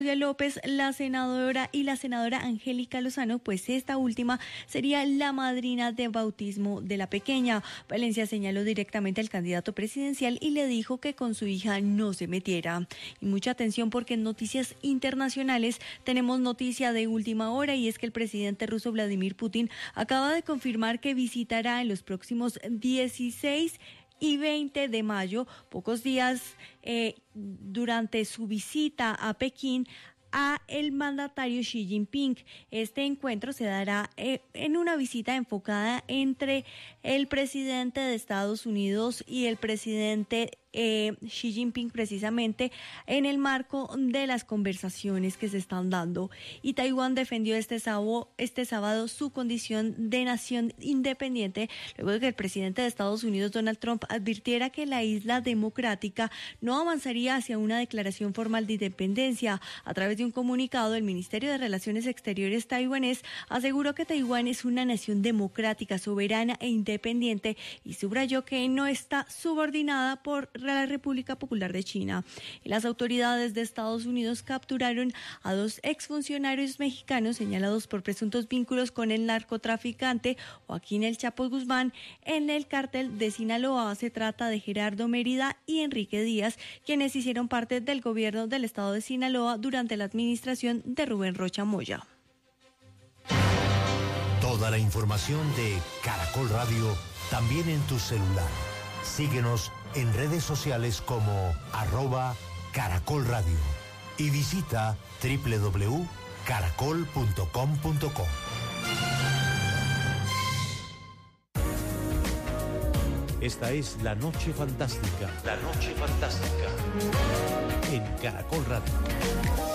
Claudia López, la senadora Angélica Lozano, pues esta última sería la madrina de bautismo de la pequeña. Valencia señaló directamente al candidato presidencial y le dijo que con su hija no se metiera. Y mucha atención porque en noticias internacionales tenemos noticia de última hora, y es que el presidente ruso Vladimir Putin acaba de confirmar que visitará en los próximos 16 y 20 de mayo, pocos días durante su visita a Pekín, a el mandatario Xi Jinping. Este encuentro se dará en una visita enfocada entre el presidente de Estados Unidos y el presidente Xi Jinping, precisamente en el marco de las conversaciones que se están dando. Y Taiwán defendió este sábado su condición de nación independiente, luego de que el presidente de Estados Unidos, Donald Trump, advirtiera que la isla democrática no avanzaría hacia una declaración formal de independencia. A través de un comunicado, el Ministerio de Relaciones Exteriores taiwanés aseguró que Taiwán es una nación democrática, soberana e independiente, y subrayó que no está subordinada por la República Popular de China. Y las autoridades de Estados Unidos capturaron a 2 exfuncionarios mexicanos señalados por presuntos vínculos con el narcotraficante Joaquín El Chapo Guzmán en el cártel de Sinaloa. Se trata de Gerardo Mérida y Enrique Díaz, quienes hicieron parte del gobierno del estado de Sinaloa durante la administración de Rubén Rocha Moya. Toda la información de Caracol Radio también en tu celular. Síguenos en redes sociales como @Caracol Radio y visita www.caracol.com.co. Esta es La Noche Fantástica. La Noche Fantástica. En Caracol Radio.